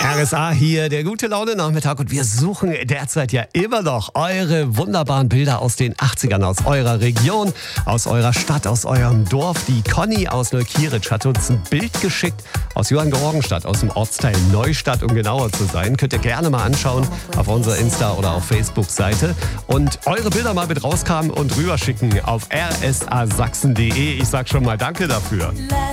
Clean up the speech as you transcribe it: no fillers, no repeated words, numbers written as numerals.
RSA hier, der gute Laune Nachmittag, und wir suchen derzeit ja immer noch eure wunderbaren Bilder aus den 80ern, aus eurer Region, aus eurer Stadt, aus eurem Dorf. Die Conny aus Neukirch hat uns ein Bild geschickt aus Johanngeorgenstadt, aus dem Ortsteil Neustadt, um genauer zu sein. Könnt ihr gerne mal anschauen auf unserer Insta- oder auf Facebook-Seite und eure Bilder mal mit rauskamen und rüberschicken auf rsasachsen.de. Ich sag schon mal danke dafür.